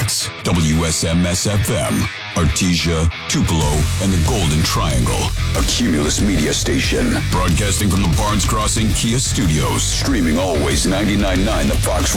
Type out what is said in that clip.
That's WSMS-FM, Artesia, Tupelo, and the Golden Triangle. A Cumulus Media station. Broadcasting from the Barnes Crossing Kia Studios. Streaming always 99.9 The Fox